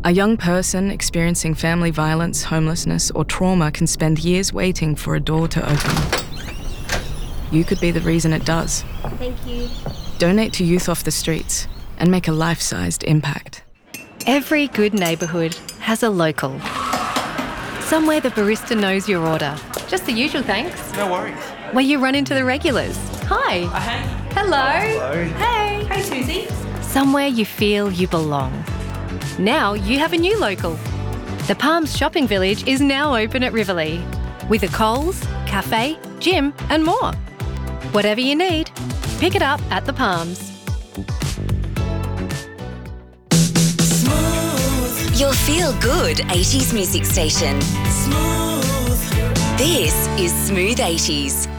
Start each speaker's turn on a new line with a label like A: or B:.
A: A young person experiencing family violence, homelessness, or trauma can spend years waiting for a door to open. You could be the reason it does.
B: Thank you.
A: Donate to Youth Off the Streets and make a life-sized impact.
C: Every good neighbourhood has a local. Somewhere the barista knows your order. Just the usual thanks.
D: No worries.
C: Where you run into the regulars. Hi.
D: Hey.
C: Hello.
D: Hello.
C: Hey.
B: Hey, Susie.
C: Somewhere you feel you belong. Now you have a new local. The Palms Shopping Village is now open at Riverlea, with a Coles, cafe, gym and more. Whatever you need, pick it up at the Palms.
E: Your feel-good 80s music station. This is Smooth 80s.